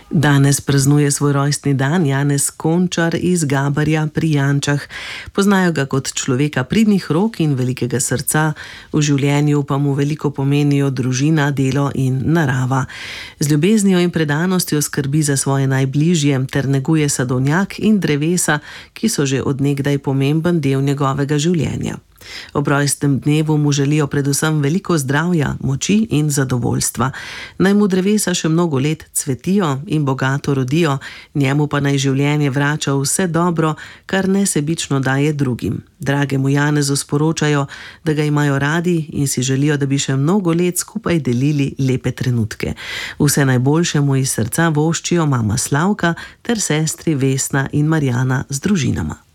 Danes praznuje svoj rojstni dan Janez Končar iz Gabarja pri Jančah. Poznajo ga kot človeka pridnih rok in velikega srca, v življenju pa mu veliko pomenijo družina, delo in narava. Z ljubeznijo in predanostjo skrbi za svoje najbližje ter neguje sadovnjak in drevesa, ki so že od nekdaj pomemben del njegovega življenja. Ob rojstnem dnevu mu želijo predvsem veliko zdravja, moči in zadovoljstva. Naj mu drevesa še mnogo let cvetijo in bogato rodijo, njemu pa naj življenje vrača vse dobro, kar nesebično daje drugim. Dragemu Janezu sporočajo, da ga imajo radi in si želijo, da bi še mnogo let skupaj delili lepe trenutke. Vse najboljše mu iz srca voščijo mama Slavka ter sestri Vesna in Marjana z družinama.